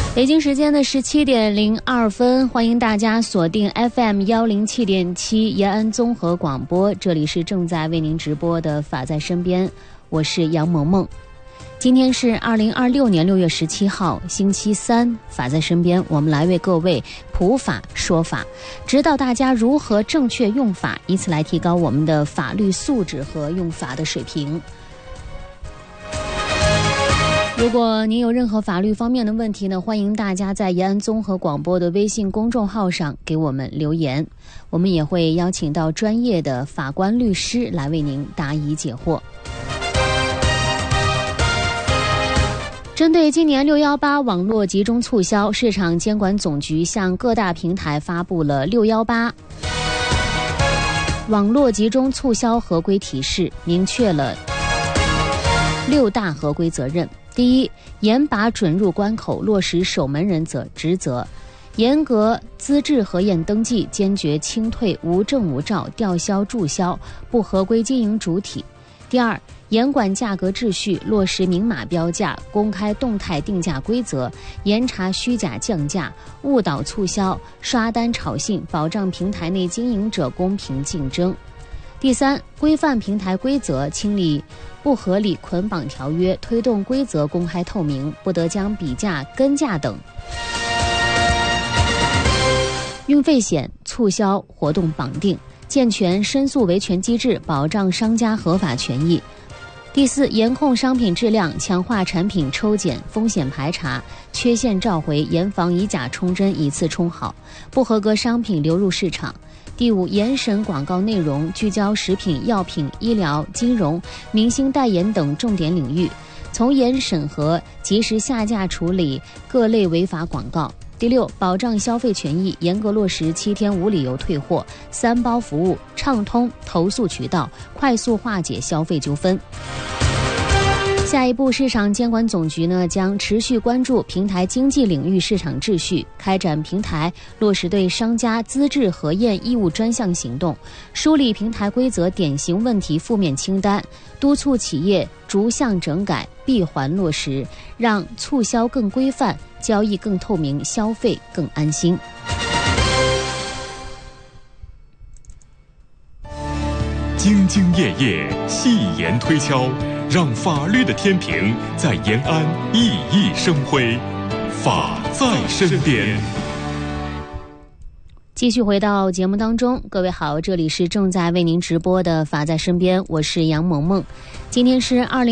北京时间的17:02，欢迎大家锁定 FM107.7 延安综合广播，这里是正在为您直播的法在身边，我是杨萌萌。今天是2026年6月17号，星期三，法在身边，我们来为各位普法说法，指导大家如何正确用法，以此来提高我们的法律素质和用法的水平。如果您有任何法律方面的问题呢，欢迎大家在延安综合广播的微信公众号上给我们留言，我们也会邀请到专业的法官律师来为您答疑解惑。针对今年618网络集中促销，市场监管总局向各大平台发布了618网络集中促销合规提示，明确了6大合规责任。第一，严把准入关口落实守门人职责，严格资质核验登记，坚决清退无证无照、吊销注销、不合规经营主体。第二，严管价格秩序，落实明码标价，公开动态定价规则，严查虚假降价、误导促销、刷单炒信，保障平台内经营者公平竞争。第三，规范平台规则，清理不合理捆绑条约，推动规则公开透明，不得将比价、跟价等运费险促销活动绑定，健全申诉维权机制，保障商家合法权益。第四，严控商品质量，强化产品抽检、风险排查、缺陷召回，严防以假充真、以次充好，不合格商品流入市场。第五，严审广告内容，聚焦食品、药品、医疗、金融、明星代言等重点领域，从严审核，及时下架处理各类违法广告。第六，保障消费权益，严格落实7天无理由退货、3包服务，畅通投诉渠道，快速化解消费纠纷。下一步，市场监管总局呢将持续关注平台经济领域市场秩序，开展平台落实对商家资质核验义务专项行动，梳理平台规则典型问题负面清单，督促企业逐项整改，闭环落实，让促销更规范，交易更透明，消费更安心。 兢兢业业，细言推敲，让法律的天平在延安熠熠生辉，法在身边。 继续回到节目当中，各位好，这里是正在为您直播的法在身边，我是杨萌萌。今天是